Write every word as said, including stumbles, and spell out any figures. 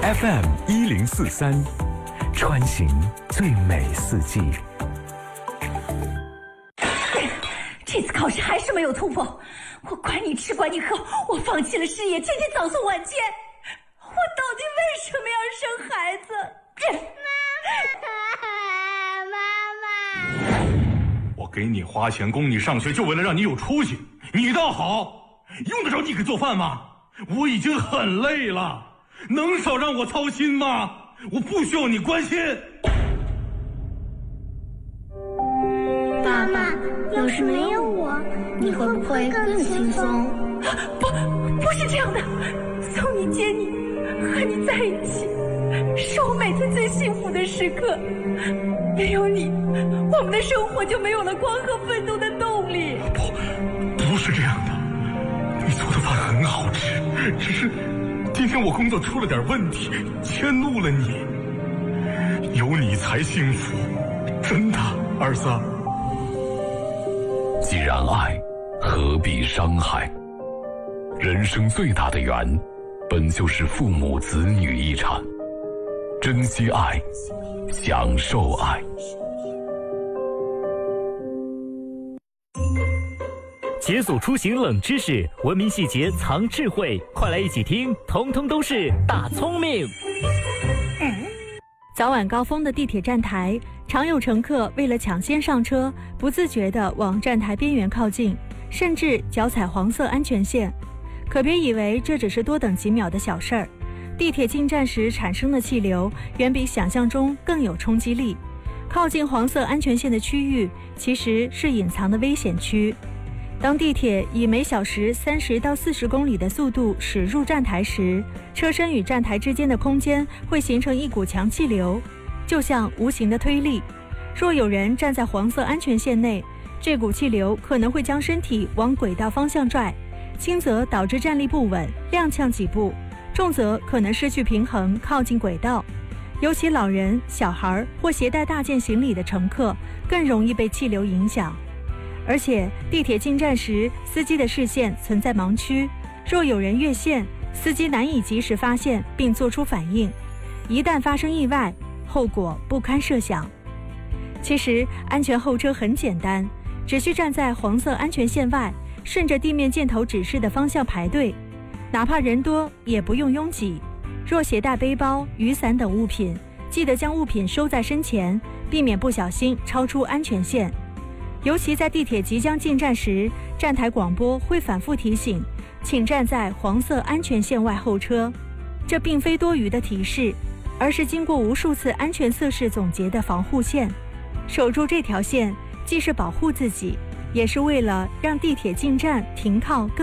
F M 一零四三，穿行最美四季。 这次考试还是没有突破，我管你吃管你喝，我放弃了事业，天天早送晚接，我到底为什么要生孩子？ 妈妈，我给你花钱供你上学，就为了让你有出息。你倒好，用得着你给做饭吗？我已经很累了，能少让我操心吗？我不需要你关心。 爸妈，要是没有我，你会不会更轻松？ 不，不是这样的，送你接你，和你在一起，是我每天最幸福的时刻。没有你，我们的生活就没有了光和奋斗的动力。 不，不是这样的，你做的饭很好吃，只是今天我工作出了点问题，迁怒了你。有你才幸福，真的，儿子。 既然爱，何必伤害？人生最大的缘，本就是父母子女一场。珍惜爱，享受爱。 解锁出行冷知识，文明细节藏智慧，快来一起听，通通都是大聪明。 早晚高峰的地铁站台，常有乘客为了抢先上车，不自觉地往站台边缘靠近，甚至脚踩黄色安全线。可别以为这只是多等几秒的小事儿，地铁进站时产生的气流远比想象中更有冲击力。靠近黄色安全线的区域其实是隐藏的危险区。当地铁以每小时三十到四十公里的速度驶入站台时，车身与站台之间的空间会形成一股强气流，就像无形的推力。若有人站在黄色安全线内，这股气流可能会将身体往轨道方向拽，轻则导致站立不稳，踉跄几步，重则可能失去平衡，靠近轨道。尤其老人、小孩或携带大件行李的乘客更容易被气流影响。而且地铁进站时，司机的视线存在盲区，若有人越线，司机难以及时发现并做出反应，一旦发生意外，后果不堪设想。其实安全候车很简单，只需站在黄色安全线外，顺着地面箭头指示的方向排队，哪怕人多也不用拥挤。若携带背包、雨伞等物品，记得将物品收在身前，避免不小心超出安全线。尤其在地铁即将进站时，站台广播会反复提醒，请站在黄色安全线外候车。这并非多余的提示，而是经过无数次安全测试总结的防护线。守住这条线，既是保护自己，也是为了让地铁进站停靠更